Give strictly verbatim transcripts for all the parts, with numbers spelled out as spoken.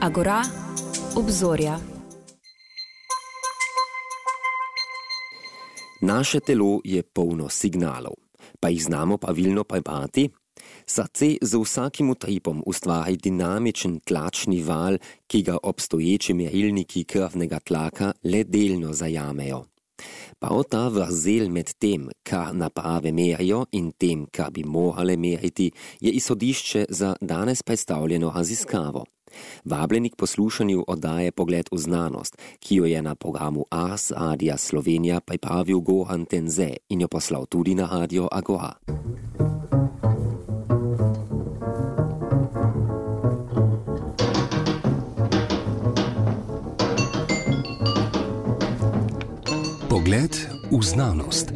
Agora, obzorja. Naše telo je polno signalov, pa jih znamo pravilno prebati. Srce z vsakim utripom ustvari dinamičen tlačni val, ki ga obstoječi merilniki krvnega tlaka le delno zajamejo. Prav ta vrzel med tem, kar naprave merijo, in tem, kar bi morale meriti, je izhodišče za danes predstavljeno raziskavo. Vabljeni k poslušanju oddaje Pogled v znanost, ki jo je na programu Ars Radia Slovenija pripravil Goran Tenze in jo poslal tudi na Radio Agora. Pogled v znanost.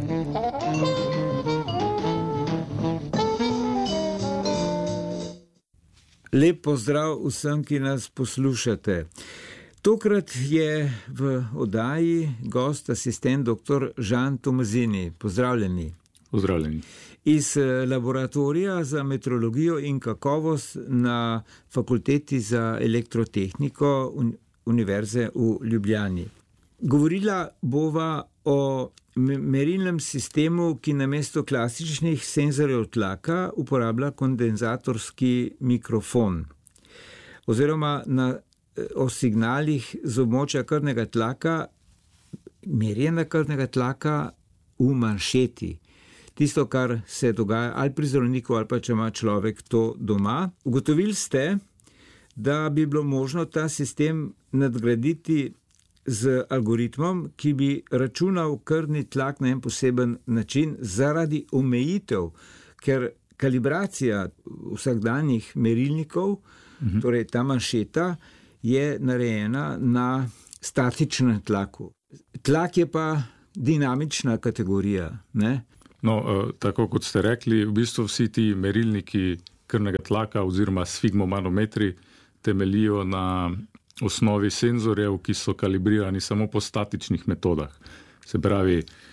Lep pozdrav vsem, ki nas poslušate. Tokrat je v oddaji gost asistent dr. Žan Tomazini. Pozdravljeni. Pozdravljeni. Iz laboratorija za metrologijo in kakovost na Fakulteti za elektrotehniko Univerze v Ljubljani. Govorila bova o merilnem sistemu, ki namesto klasičnih senzorjev tlaka uporablja kondenzatorski mikrofon, oziroma na, o signalih z območja krvnega tlaka, merjenja krvnega tlaka v manšeti. Tisto, kar se dogaja ali pri zdravniku ali pa če ima človek to doma. Ugotovili ste, da bi bilo možno ta sistem nadgraditi z algoritmom, ki bi računal krvni tlak na en poseben način zaradi omejitev, ker kalibracija vsakdanjih merilnikov, uh-huh. torej ta manšeta, je narejena na statičnem tlaku. Tlak je pa dinamična kategorija, ne? No, tako kot ste rekli, v bistvu vsi ti merilniki krvnega tlaka oziroma sfigmomanometri temelijo na osnovi senzorjev, ki so kalibrirani samo po statičnih metodah. Se pravi,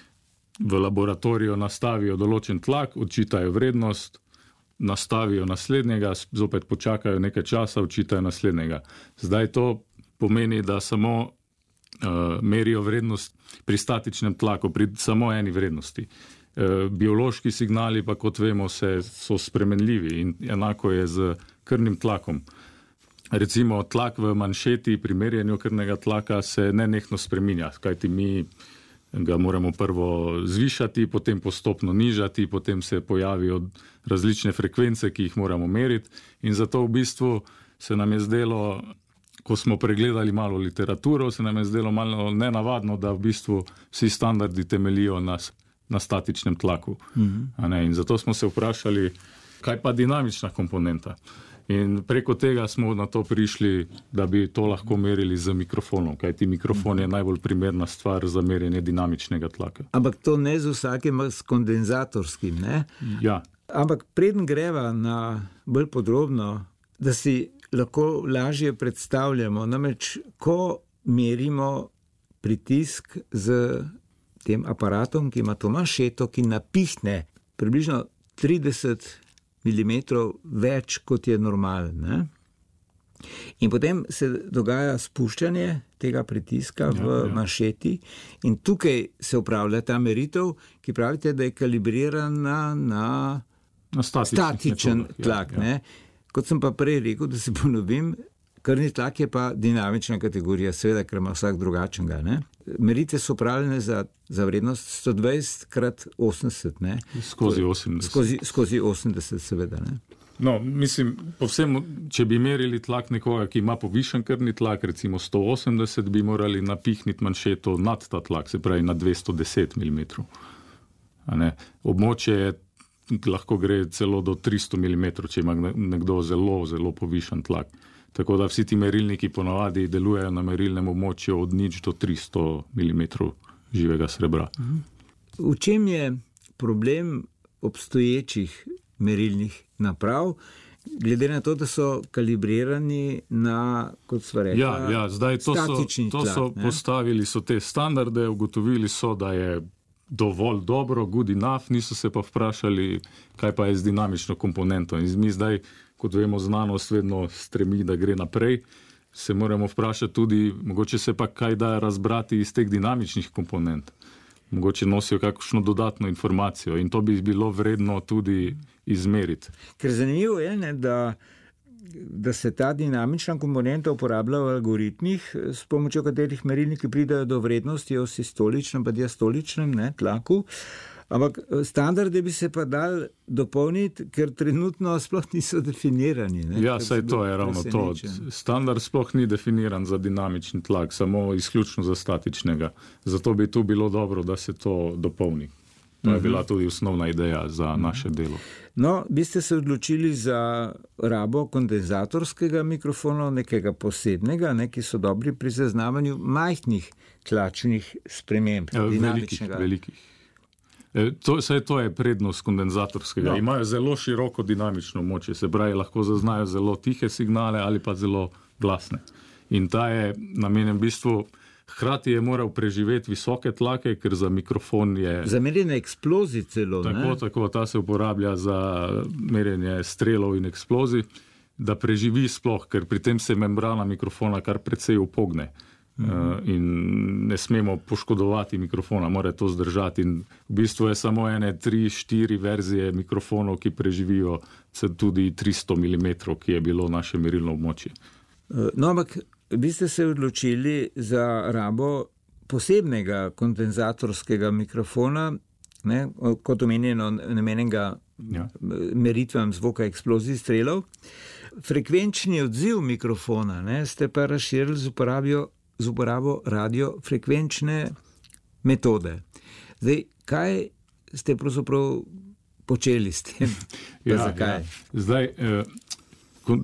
v laboratoriju nastavijo določen tlak, odčitajo vrednost, nastavijo naslednjega, zopet počakajo nekaj časa, odčitajo naslednjega. Zdaj to pomeni, da samo uh, merijo vrednost pri statičnem tlaku, pri samo eni vrednosti. Uh, biološki signali pa, kot vemo, se, so spremenljivi in enako je z krvnim tlakom. Recimo tlak v manšeti pri merjenju krvnega tlaka se nenehno spreminja, kajti mi ga moramo prvo zvišati, potem postopno nižati, potem se pojavijo različne frekvence, ki jih moramo meriti, in zato v bistvu se nam je zdelo, ko smo pregledali malo literaturo, se nam je zdelo malo nenavadno, da v bistvu vsi standardi temelijo na, na statičnem tlaku. Mhm. A ne? In zato smo se vprašali, kaj pa dinamična komponenta. In preko tega smo na to prišli, da bi to lahko merili z mikrofonom, kajti mikrofon je najbolj primerna stvar za merjenje dinamičnega tlaka. Ampak to ne z vsakim, s kondenzatorskim, ne? Ja. Ampak preden greva na bolj podrobno, da si lahko lažje predstavljamo, namreč, ko merimo pritisk z tem aparatom, ki ima to manšeto, ki napihne približno trideset milimetrov več, kot je normalno. In potem se dogaja spuščanje tega pritiska v ja, ja. manšeti in tukaj se upravlja ta meritev, ki pravite, da je kalibrirana na, na statičen metodah. tlak. Ja, ja. Kot sem pa prej rekel, da se ponovim, krvni tlak je pa dinamična kategorija, seveda, ker ima vsak drugačnega. Ne? Meritve so upravljene za, za vrednost sto dvajset krat osemdeset. Ne? Skozi osemdeset. Skozi, skozi osemdeset, seveda. Ne? No, mislim, povsem, če bi merili tlak nekoga, ki ima povišen krvni tlak, recimo sto osemdeset, bi morali napihniti manšeto nad ta tlak, se pravi na dvesto deset milimetrov. A ne? Območje je, lahko gre celo do tristo milimetrov, če ima nekdo zelo, zelo povišen tlak. Tako da vsi ti merilniki ponavadi delujejo na merilnem območju od nič do tristo milimetrov živega srebra. V čem je problem obstoječih merilnih naprav, glede na to, da so kalibrirani na, kot sva rekla, ja, ja, zdaj to statični so, to tlak? So ne? Postavili so te standarde, ugotovili so, da je dovolj dobro, good enough, niso se pa vprašali, kaj pa je z dinamično komponento. In mi zdaj, kot vemo, znanost vedno stremi, da gre naprej. se moramo vprašati tudi, mogoče se pa kaj da razbrati iz teh dinamičnih komponent. Mogoče nosijo kakšno dodatno informacijo in to bi bilo vredno tudi izmeriti. Ker zanimivo je, ne, da, da se ta dinamična komponenta uporablja v algoritmih, s pomočjo katerih merilniki pridajo do vrednosti o sistoličnem pa diastoličnem, ne, tlaku. Ampak standarde bi se pa dal dopolniti, ker trenutno sploh niso definirani. Ne? Ja, saj to je ravno to. Standard sploh ni definiran za dinamični tlak, samo izključno za statičnega. Zato bi tu bilo dobro, da se to dopolni. To je bila tudi osnovna ideja za naše delo. No, bi ste se odločili za rabo kondenzatorskega mikrofona, nekega posebnega, ne, ki so dobri pri zaznavanju majhnih tlačnih sprememb. Velikih, velikih. To, vse to je prednost kondenzatorskega. Ja. Imajo zelo široko dinamično moč, se pravi, lahko zaznajo zelo tihe signale ali pa zelo glasne. In ta je namenjen v bistvu, hkrati je moral preživeti visoke tlake, ker za mikrofon je... Za merjenje eksplozij celo, tako, ne? Tako, ta se uporablja za merjenje strelov in eksplozij, da preživi sploh, ker pri tem se membrana mikrofona kar precej upogne. Uh, in ne smemo poškodovati mikrofona, mora to zdržati in v bistvu je samo ene tri, štiri verzije mikrofonov, ki preživijo tudi tristo milimetrov, ki je bilo naše merilno območje. No, ampak vi ste se odločili za rabo posebnega kondenzatorskega mikrofona, ne, kot omenjeno namenjenega ja. meritvam zvoka eksplozij strelov. Frekvenčni odziv mikrofona, ne, ste pa razširili z uporabijo z uporabo radiofrekvenčne metode. Zdaj, kaj ste pravzaprav počeli s tem? Ja, zakaj? Ja. Zdaj, eh, kon,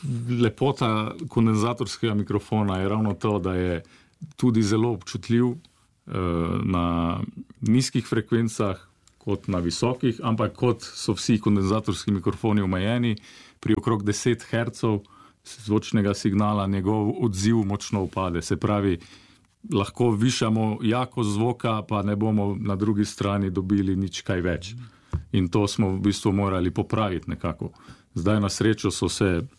lepota kondenzatorskega mikrofona je ravno to, da je tudi zelo občutljiv eh, na nizkih frekvencah kot na visokih, ampak kot so vsi kondenzatorski mikrofoni omejeni, pri okrog deset hercov zvočnega signala njegov odziv močno upade. Se pravi, lahko višamo jakost zvoka, pa ne bomo na drugi strani dobili nič kaj več. In to smo v bistvu morali popraviti nekako. Zdaj na srečo so se eh,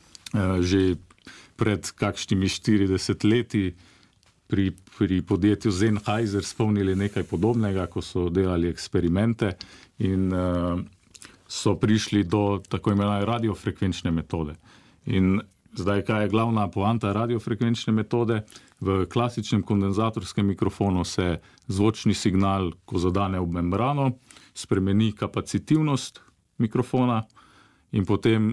že pred kakšnimi štirideset leti pri, pri podjetju Sennheiser spomnili nekaj podobnega, ko so delali eksperimente in eh, so prišli do tako imenovane radiofrekvenčne metode. In zdaj, kaj je glavna poanta radiofrekvenčne metode? V klasičnem kondenzatorskem mikrofonu se zvočni signal, ko zadane ob membrano, spremeni kapacitivnost mikrofona in potem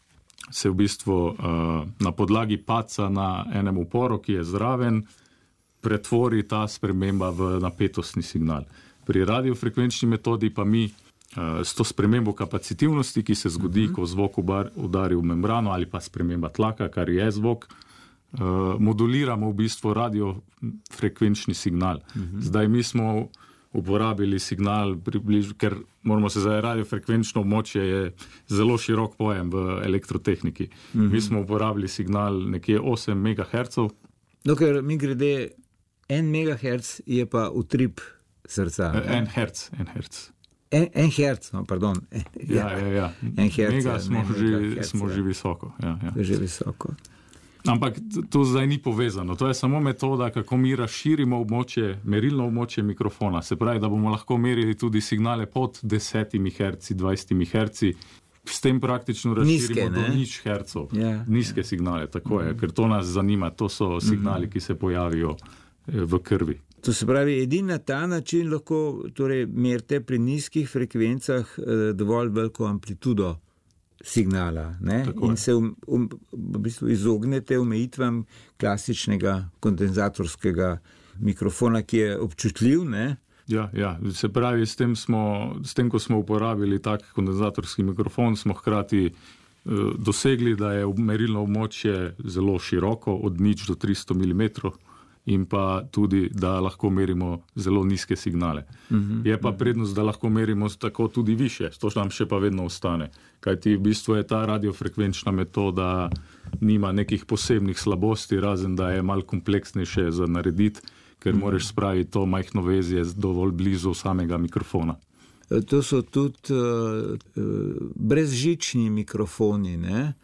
se v bistvu uh, na podlagi padca na enem uporu, ki je zraven, pretvori ta sprememba v napetostni signal. Pri radiofrekvenčni metodi pa mi s to spremembo kapacitivnosti, ki se zgodi, ko zvok udari v membrano ali pa sprememba tlaka, kar je zvok, moduliramo v bistvu radiofrekvenčni signal. Zdaj mi smo uporabili signal, približ, ker moramo se zdaj radiofrekvenčno območje je zelo širok pojem v elektrotehniki. Mi smo uporabili signal nekje osem megahercov. No, ker mi grede en megaherc je pa utrip srca. En herc, en herc. En, en herc, no, pardon. En, ja, ja, ja. En herc. Mega smo, ne, že, herc, smo že visoko. Ja, ja. Že visoko. Ampak to zdaj ni povezano. To je samo metoda, kako mi razširimo območje, merilno območje mikrofona. Se pravi, da bomo lahko merili tudi signale pod desetimi herci, dvajsetimi herci. S tem praktično razširimo Nizke, do nič hercov. Ja, Nizke ja. signale, tako je. Ker to nas zanima. To so signali, ki se pojavijo v krvi. To se pravi, edini na ta način lahko torej, merite pri nizkih frekvencah dovolj veliko amplitudo signala, ne? In se um, um, v bistvu izognete omejitvam klasičnega kondenzatorskega mikrofona, ki je občutljiv, ne? Ja, ja. Se pravi, s tem, smo, s tem, ko smo uporabili tak kondenzatorski mikrofon, smo hkrati eh, dosegli, da je merilno območje zelo široko, od nič do tristo milimetrov. In pa tudi, da lahko merimo zelo nizke signale. Uh-huh. Je pa prednost, da lahko merimo tako tudi više, to nam še pa vedno ostane. Kajti v bistvu je ta radiofrekvenčna metoda, nima nekih posebnih slabosti, razen da je malo kompleksnejše za narediti, ker uh-huh. moraš spraviti to majhno vezje dovolj blizu samega mikrofona. To so tudi uh, brezžični mikrofoni, ne?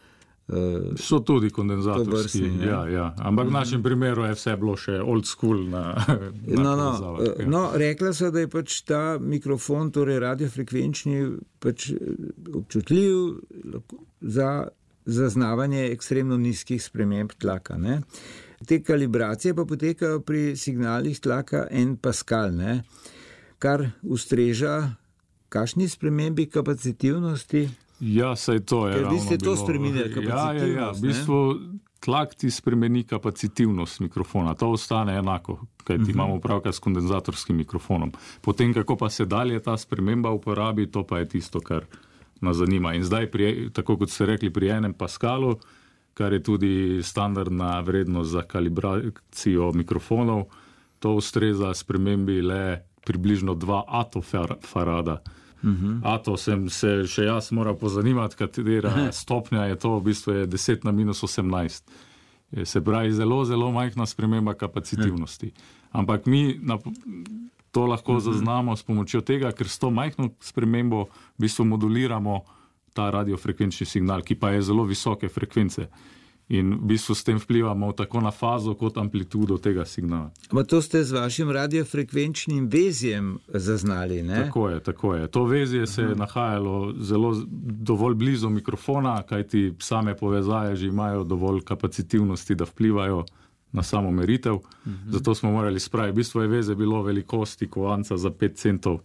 So tudi kondenzatorski, tovrstni, ja, ja. Ampak v našem primeru je vse bilo še old school na, na no, no, ja. no, rekla so, da je pač ta mikrofon, torej radiofrekvenčni, pač občutljiv za zaznavanje ekstremno nizkih sprememb tlaka. Ne? Te kalibracije pa potekajo pri signalih tlaka en paskal, ne? Kar ustreža kakšni spremembi kapacitivnosti. Ja, saj to je. Ker vi ste to bilo... spremenili, kapacitivnost. Ja, ja, ja. V bistvu tlak ti spremeni kapacitivnost mikrofona. To ostane enako, kaj ti uh-huh. imamo pravka s kondenzatorskim mikrofonom. Potem, kako pa se dalje ta sprememba uporabi, to pa je tisto, kar nas zanima. In zdaj, pri, tako kot ste rekli, pri enem paskalu, kar je tudi standardna vrednost za kalibracijo mikrofonov, to ustreza spremembi le približno dva atofarada. Uh-huh. Ato sem se še jaz moral pozanimati, katera stopnja je to, v bistvu je deset na minus osemnajst. Se pravi, zelo, zelo majhna sprememba kapacitivnosti. Ampak mi na, to lahko uh-huh. zaznamo s pomočjo tega, ker s to majhno spremembo v bistvu moduliramo ta radiofrekvenčni signal, ki pa je zelo visoke frekvence. In v bistvu s tem vplivamo tako na fazo kot amplitudo tega signala. Ma to ste z vašim radiofrekvenčnim vezjem zaznali, ne? Tako je, tako je. To vezje se je Aha. nahajalo zelo dovolj blizu mikrofona, kajti same povezaje že imajo dovolj kapacitivnosti, da vplivajo na samo meritev. Uh-huh. Zato smo morali spraviti. V bistvu je veze bilo velikosti kovanca za pet centov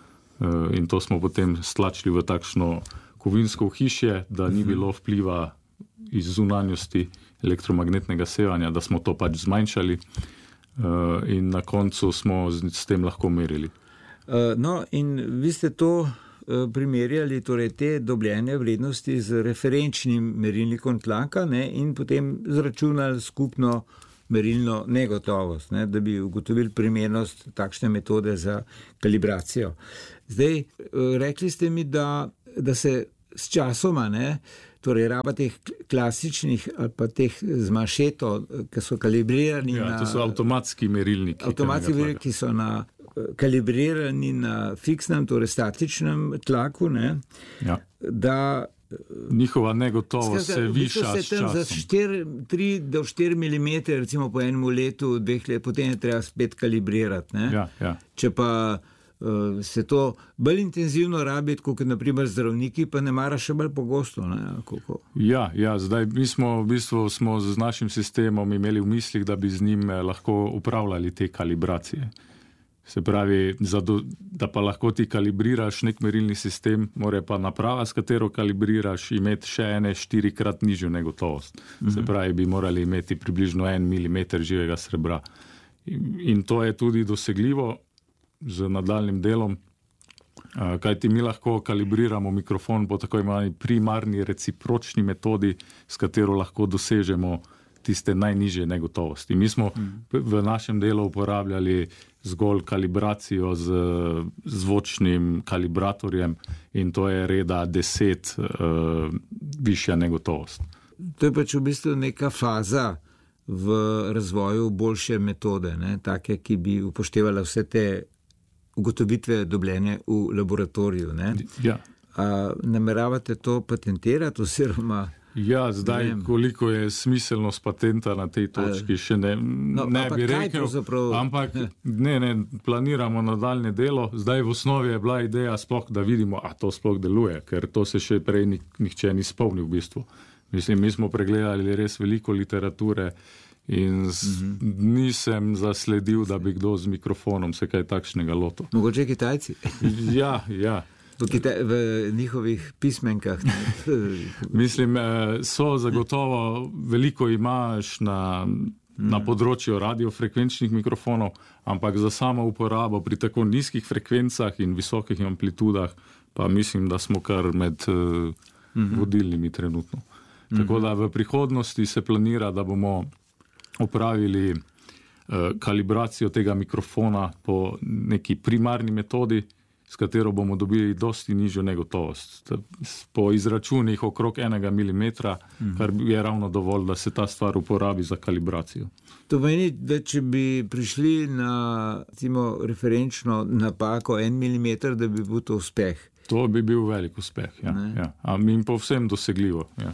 in to smo potem stlačili v takšno kovinsko hišje, da ni uh-huh. bilo vpliva iz zunanjosti elektromagnetnega sevanja, da smo to pač zmanjšali uh, in na koncu smo z, s tem lahko merili. Uh, no in vi ste to uh, primerjali, torej te dobljene vrednosti z referenčnim merilnikom tlaka, ne, in potem zračunali skupno merilno negotovost, ne, da bi ugotovili primernost takšne metode za kalibracijo. Zdaj, uh, rekli ste mi, da, da se s časoma, ne, torej raba teh klasičnih ali pa teh z manšeto, ki so kalibrirani ja, na... to so avtomatski merilniki. Avtomatski merilniki, ki so na, kalibrirani na fiksnem, torej statičnem tlaku, ne, ja. da... Njihova negotovost se viša s časom. Za tri do štiri milimetre, recimo po enem letu, dveh let, potem je treba spet kalibrirati. Ne. Ja, ja. Če pa se to bolj intenzivno rabi, kot naprimer zdravniki, pa ne mara še bolj pogosto. Ne? Ja, ja, zdaj mi smo v bistvu smo z našim sistemom imeli v mislih, da bi z njim lahko upravljali te kalibracije. Se pravi, do, da pa lahko ti kalibriraš nek merilni sistem, mora pa naprava, s katero kalibriraš, imeti še ene štirikrat nižjo negotovost. Mhm. Se pravi, bi morali imeti približno en milimeter živega srebra. In, in to je tudi dosegljivo z nadaljnim delom, kajti mi lahko kalibriramo mikrofon po tako imenovani primarni recipročni metodi, s katero lahko dosežemo tiste najnižje negotovosti. Mi smo v našem delu uporabljali zgolj kalibracijo z zvočnim kalibratorjem in to je reda deset uh, višja negotovost. To je pač v bistvu neka faza v razvoju boljše metode, ne? Take, ki bi upoštevala vse te ugotovitve dobljene v laboratoriju. Ne? Ja. A nameravate to patentirati oziroma... Ja, zdaj, koliko je smiselnost patenta na tej točki, še ne, no, ne bi rekel, ampak ne, ne, planiramo nadaljne delo. Zdaj v osnovi je bila ideja sploh, da vidimo, a to sploh deluje, ker to se še prej nihče ni spomnil v bistvu. Mislim, mi smo pregledali res veliko literature in z, mm-hmm. nisem zasledil, da bi kdo z mikrofonom se kaj takšnega lotil. Mogoče Kitajci? Ja, ja. V, Kita- v njihovih pismenkah. Mislim, so zagotovo, veliko imaš na, na področju radiofrekvenčnih mikrofonov, ampak za samo uporabo pri tako nizkih frekvencah in visokih amplitudah, pa mislim, da smo kar med uh, vodilnimi trenutno. Tako da v prihodnosti se planira, da bomo opravili uh, kalibracijo tega mikrofona po neki primarni metodi, s katero bomo dobili dosti nižjo negotovost. Po izračunih okrog enega milimetra, kar je ravno dovolj, da se ta stvar uporabi za kalibracijo. To meni, da če bi prišli na recimo, referenčno napako en milimeter, da bi bil to uspeh. To bi bil velik uspeh, ja. ja. A mi povsem dosegljivo, ja.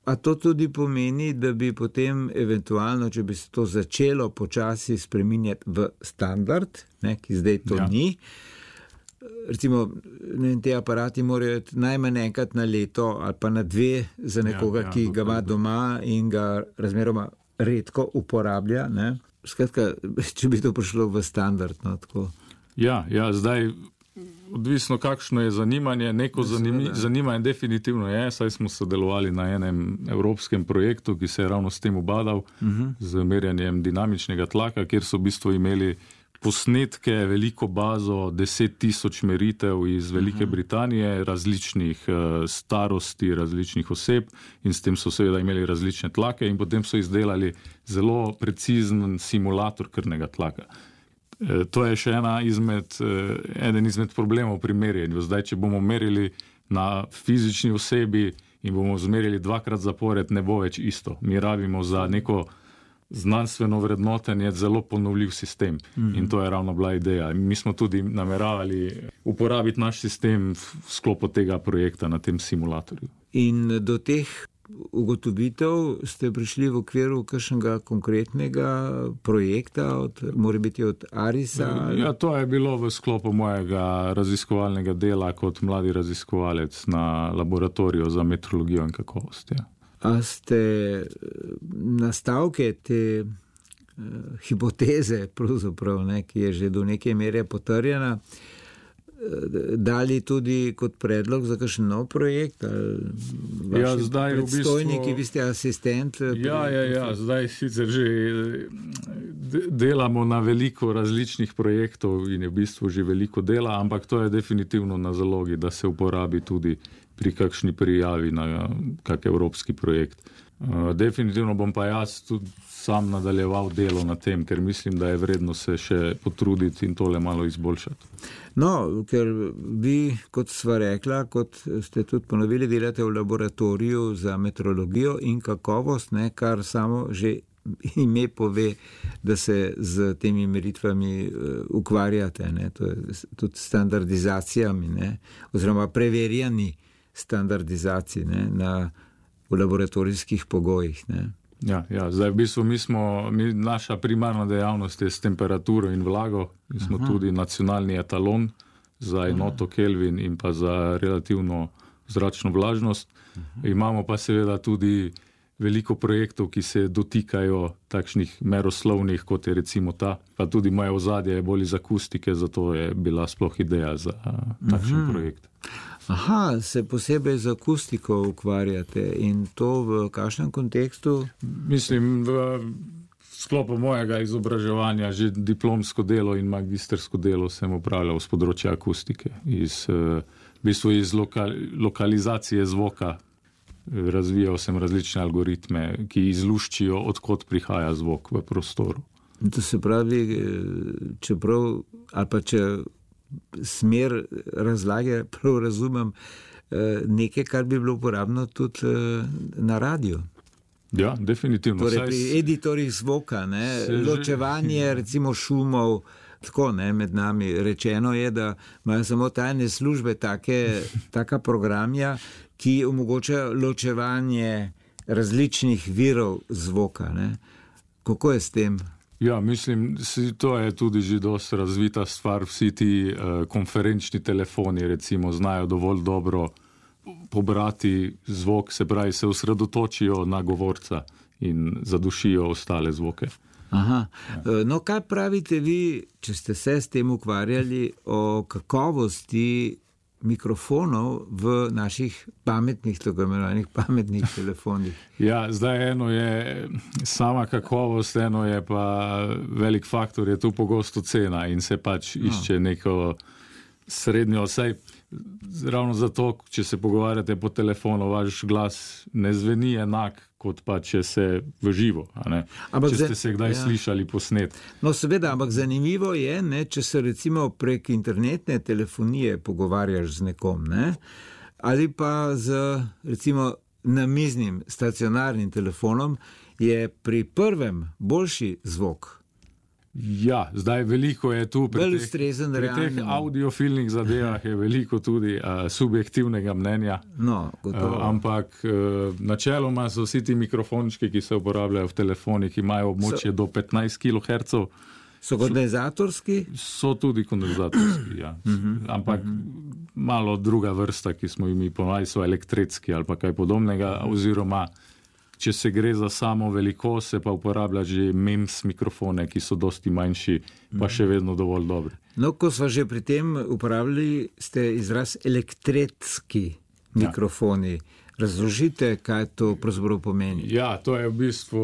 A to tudi pomeni, da bi potem eventualno, če bi se to začelo počasi spreminjati v standard, ne, ki zdaj to ja. ni, recimo ne, te aparati morajo najmanj enkrat na leto ali pa na dve za nekoga, ja, ja, ki ga ima doma in ga razmeroma redko uporablja. Ne. Skratka, če bi to prišlo v standard. No, tako. Ja, ja, zdaj odvisno, kakšno je zanimanje. Neko zanimi, zanimanje definitivno je, saj smo sodelovali na enem evropskem projektu, ki se je ravno s tem ubadal, uh-huh. z merjanjem dinamičnega tlaka, kjer so v bistvu imeli posnetke, veliko bazo, deset tisoč meritev iz Velike uh-huh. Britanije, različnih uh, starosti, različnih oseb in s tem so seveda imeli različne tlake in potem so izdelali zelo precizen simulator krvnega tlaka. To je še ena izmed, eden izmed problemov pri merjenju. Zdaj, če bomo merili na fizični osebi in bomo zmerili dvakrat zapored, ne bo več isto. Mi rabimo za neko znanstveno vrednotenje zelo ponovljiv sistem. Mm-hmm. In to je ravno bila ideja. Mi smo tudi nameravali uporabiti naš sistem v sklopu tega projekta na tem simulatorju. In do teh ugotovitev ste prišli v okviru kakšnega konkretnega projekta, od, mora biti od Arisa? Ja, to je bilo v sklopu mojega raziskovalnega dela kot mladi raziskovalec na laboratoriju za metrologijo in kakovost. Ja. A ste nastavke te uh, hipoteze, pravzaprav, ne, ki je že do neke mere potrjena, dali tudi kot predlog za kakšen nov projekt? Ja, zdaj v bistvu... Predstojniki, vi ste asistent? Ja, ja, ja, zdaj sicer že delamo na veliko različnih projektov in je v bistvu že veliko dela, ampak to je definitivno na zalogi, da se uporabi tudi pri kakšni prijavi na kak evropski projekt. Definitivno bom pa jaz tudi sam nadaljeval delo na tem, ker mislim, da je vredno se še potruditi in tole malo izboljšati. No, ker vi, kot sva rekla, kot ste tudi ponovili, delate v laboratoriju za metrologijo in kakovost, ne, kar samo že ime pove, da se z temi meritvami ukvarjate, ne, to je tudi standardizacijami, ne, oziroma preverjani standardizaciji, ne, na, v laboratorijskih pogojih, ne. Ja, ja, zdaj v bistvu mi smo, mi, naša primarna dejavnost je s temperaturo in vlago in smo Aha. tudi nacionalni etalon za enoto Kelvin in pa za relativno zračno vlažnost. Aha. Imamo pa seveda tudi veliko projektov, ki se dotikajo takšnih meroslovnih, kot je recimo ta, pa tudi moje ozadje je bolj iz akustike, zato je bila sploh ideja za takšen Aha. projekt. Aha, se posebej z akustiko ukvarjate in to v kakšnem kontekstu? Mislim, v sklopu mojega izobraževanja že diplomsko delo in magistersko delo sem upravljal z področja akustike. Iz, v bistvu iz lokal, lokalizacije zvoka razvijal sem različne algoritme, ki izluščijo, odkot prihaja zvok v prostoru. To se pravi, čeprav, ali pa če smer razlage, prav razumem, nekaj, kar bi bilo uporabno tudi na radiju. Ja, definitivno. Torej pri editorjih zvoka, ne, ločevanje že... recimo šumov, tako ne, med nami rečeno je, da imajo samo tajne službe take, taka programja, ki omogočajo ločevanje različnih virov zvoka. Ne. Kako je s tem? Ja, mislim, to je tudi že dosti razvita stvar. Vsi ti uh, konferenčni telefoni recimo znajo dovolj dobro pobrati zvok, se pravi, se osredotočijo na govorca in zadušijo ostale zvoke. Aha. Ja. No, kaj pravite vi, če ste se s tem ukvarjali, o kakovosti mikrofonov v naših pametnih, tako imenovanih pametnih telefonih? Ja, zdaj eno je sama kakovost, eno je pa velik faktor, je tu pogosto cena in se pač no. išče neko srednjo, saj ravno zato, če se pogovarjate po telefonu, vaš glas ne zveni enak, kot pa če se v živo, a ne? Ampak če ste se kdaj ja. slišali posnet. No seveda, ampak zanimivo je, ne, če se recimo prek internetne telefonije pogovarjaš z nekom, ne, ali pa z recimo namiznim stacionarnim telefonom, je pri prvem boljši zvok. Ja, zdaj veliko je tu pri Bolj teh, ustrezen pri teh realnemu. audiofilnih zadevah je veliko tudi uh, subjektivnega mnenja. No, Uh, gotovo. ampak uh, načeloma so vsi ti mikrofončki, ki se uporabljajo v telefonih, imajo območje So- do petnajst kilohertzov, So kondenzatorski? so tudi kondenzatorski, ja. ampak malo druga vrsta, ki smo jim mi ponavadi, so elektretski ali pa kaj podobnega, oziroma če se gre za samo velikost, se pa uporablja že MEMS mikrofone, ki so dosti manjši, pa še vedno dovolj dobri. No, ko smo že pri tem uporabljali, ste izraz elektretski mikrofoni. Razložite, kaj to pravzaprav pomeni. Ja, to je v bistvu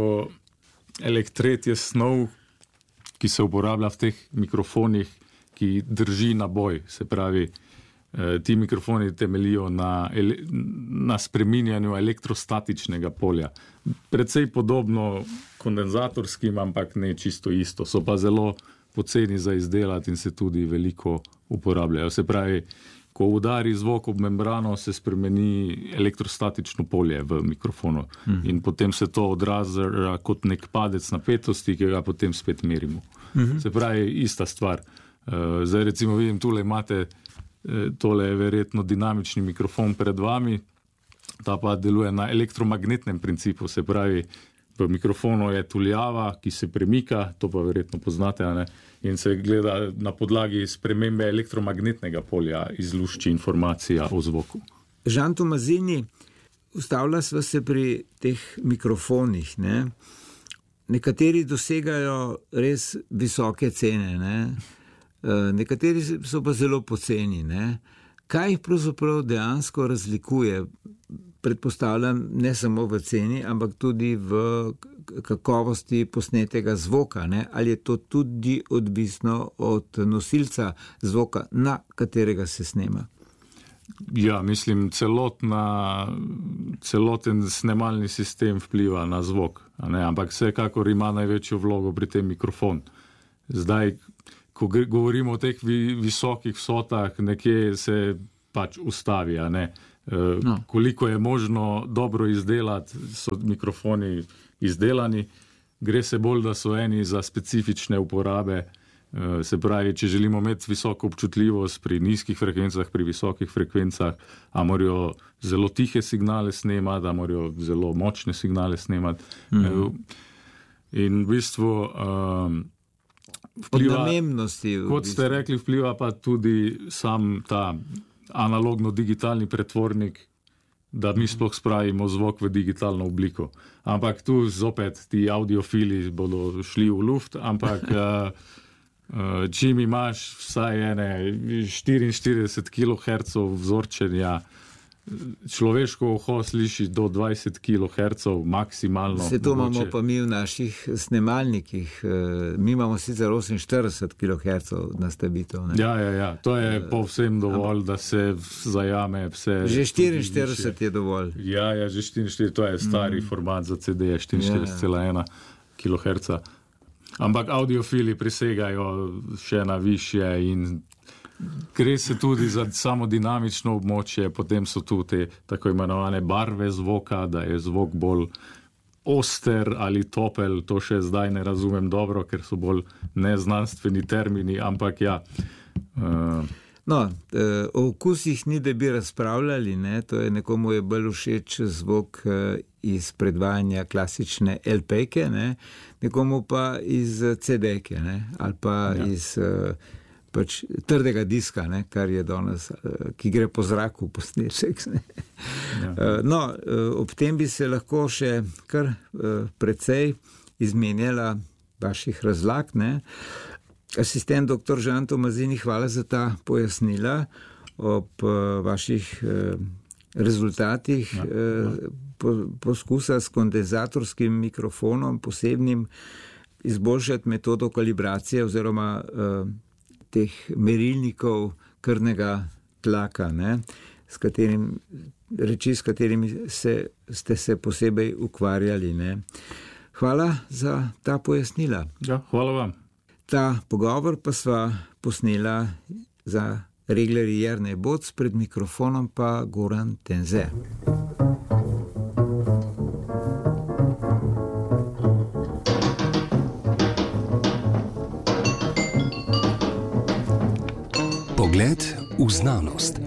elektret je snov, ki se uporablja v teh mikrofonih, ki drži naboj. Se pravi, eh, ti mikrofoni temeljijo na, ele, na spreminjanju elektrostatičnega polja. Predvsej podobno kondenzatorskim, ampak ne čisto isto. So pa zelo poceni za izdelati in se tudi veliko uporabljajo. Se pravi, ko udari zvok ob membrano, se spremeni elektrostatično polje v mikrofonu mm. in potem se to odraža kot nek padec napetosti, ki ga potem spet merimo. Mm-hmm. Se pravi, ista stvar. Uh, zdaj recimo vidim, tule imate, uh, tole je verjetno dinamični mikrofon pred vami, ta pa deluje na elektromagnetnem principu, se pravi, v mikrofonu je tuljava, ki se premika, to pa verjetno poznate, a ne? In se gleda na podlagi spremembe elektromagnetnega polja, izlušči informacija o zvoku. Žan Tomazini, ustavlja sva se pri teh mikrofonih. Ne? Nekateri dosegajo res visoke cene, ne? Nekateri so pa zelo poceni. Ne? Kaj jih pravzaprav dejansko razlikuje? Predpostavljam, ne samo v ceni, ampak tudi v kakovosti posnetega zvoka. Ne? Ali je to tudi odvisno od nosilca zvoka, na katerega se snema? Ja, mislim, celotna, celoten snemalni sistem vpliva na zvok, a ne? Ampak vsekakor ima največjo vlogo pri tem mikrofon. Zdaj, ko govorimo o teh visokih vsotah, nekje se pač ustavi, a ne? No. Koliko je možno dobro izdelati, so mikrofoni izdelani, gre se bolj, da so eni za specifične uporabe, se pravi, če želimo imeti visoko občutljivost pri nizkih frekvencah, pri visokih frekvencah, a morajo zelo tihe signale snemati, a morajo zelo močne signale snemati. Mm. In v bistvu um, vpliva, namembnosti, v kot ste rekli, vpliva pa tudi sam ta analogno-digitalni pretvornik, da mi sploh spravimo zvok v digitalno obliko. Ampak tu zopet ti audiofili bodo šli v luft, ampak uh, uh, čim imaš vsaj ene štiriinštirideset kilohertzov vzorčenja, človeško uho sliši do dvajset kilohertzov maksimalno. Vse to mogoče. Imamo pa mi v naših snemalnikih. Mi imamo sicer oseminštirideset kilohertzov nastavitev. Ne? Ja, ja, ja, to je povsem dovolj, da se zajame vse. Že štiriinštirideset je dovolj. Ja, ja, že štiriinštirideset, to je stari mm. format za C D, štiriinštirideset cela ena kiloherca. Ampak audiofili prisegajo še na višje in gre se tudi za samo dinamično območje, potem so tu te tako imenovane barve zvoka, da je zvok bolj oster ali topel, to še zdaj ne razumem dobro, ker so bolj neznanstveni termini, ampak ja. Uh... No, o okusih ni, da bi razpravljali, ne? To je nekomu je bolj všeč zvok iz predvajanja klasične L P-ke, ne? Nekomu pa iz C D-ke, ne? Ali pa ja. iz pač trdega diska, ne, kar je danes, ki gre po zraku, posneček. Ja. No, ob tem bi se lahko še kar precej izmenjala vaših razlag. Ne. Asistent doktor Žan Tomazini, hvala za ta pojasnila ob vaših rezultatih ja, ja. poskusa s kondenzatorskim mikrofonom, posebnim izboljšati metodo kalibracije oziroma teh merilnikov krvnega tlaka, ne, s katerim, reči, s katerimi se, ste se posebej ukvarjali. Ne. Hvala za ta pojasnila. Ja, hvala vam. Ta pogovor pa sva posnela za reglerji Jernej Boc, pred mikrofonom pa Goran Tenze. Pogled v znanost.